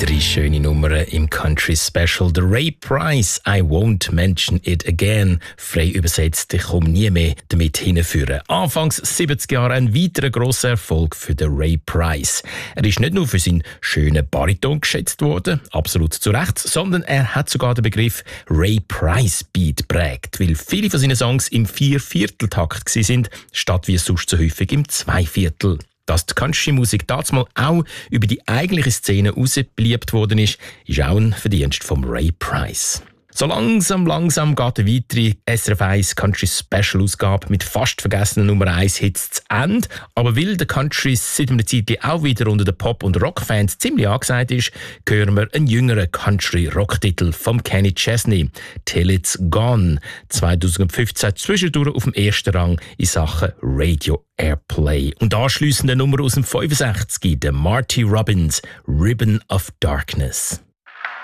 Weitere schöne Nummern im Country Special. The Ray Price, I Won't Mention It Again. Frei übersetzt, ich komme nie mehr damit hinführen. Anfangs 70 Jahre ein weiterer grosser Erfolg für den Ray Price. Er ist nicht nur für seinen schönen Bariton geschätzt worden, absolut zu Recht, sondern er hat sogar den Begriff Ray Price Beat geprägt, weil viele von seinen Songs im 4/4-Takt sind, statt wie sonst so häufig im 2/4. Dass die Country-Musik damals auch über die eigentliche Szene heraus beliebt worden ist auch ein Verdienst von Ray Price. So langsam geht eine weitere SRF 1 Country Special Ausgabe mit fast vergessenen Nummer 1 Hits zu Ende. Aber weil der Country seit einer Zeit auch wieder unter den Pop- und Rock-Fans ziemlich angesagt ist, hören wir einen jüngeren Country-Rock-Titel von Kenny Chesney, Till It's Gone, 2015 zwischendurch auf dem ersten Rang in Sachen Radio Airplay. Und anschliessend eine Nummer aus dem 65, der Marty Robbins, Ribbon of Darkness.